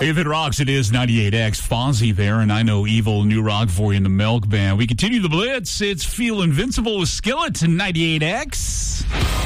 If it rocks, it is 98X. Fozzy there, and I know Evil, new rock for you in the Milk Band. We continue the Blitz. It's Feel Invincible with Skillet and 98X.